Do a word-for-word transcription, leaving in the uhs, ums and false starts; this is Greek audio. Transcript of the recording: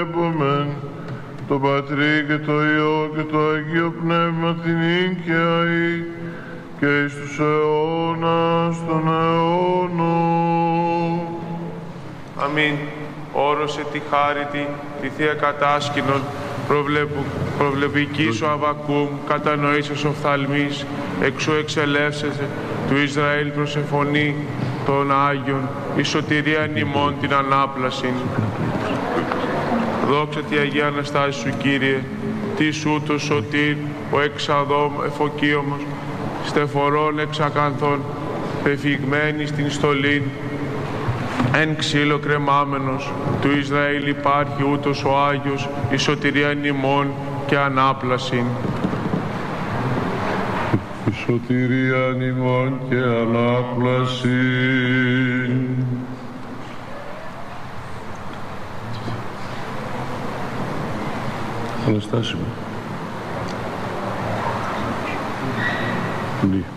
ευλέπομεν το Πατρί και το Υιό και το Αγίο Πνεύμα την και αεί και εις τους αιώνας των αιώνων. Αμήν. Όρωσε τη χάριτη, τη Θεία Κατάσκηνον, προβλεπική σου Αβακούμ, κατανοήσας οφθαλμής, εξού εξελεύσεσαι του Ισραήλ προσεφωνεί των Άγιων, η σωτηρία ημών την ανάπλασιν. Δόξα τη Αγία Αναστάση σου, Κύριε, της ούτως σωτήρ, ο εξαδόμ εφοκίωμος, στεφορών εξακανθών, πεφυγμένη στην στολήν, εν ξύλο κρεμάμενος, του Ισραήλ υπάρχει ούτως ο Άγιος, η σωτηρία ημών και ανάπλασιν. Η σωτηρία ημών και ανάπλασιν. Αναστάση μου.